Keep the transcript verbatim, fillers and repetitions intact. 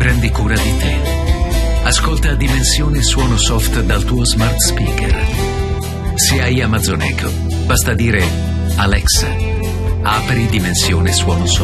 prendi cura di te. Ascolta Dimensione Suono Soft dal tuo smart speaker. Se hai Amazon Echo, basta dire Alexa, apri Dimensione Suono Soft.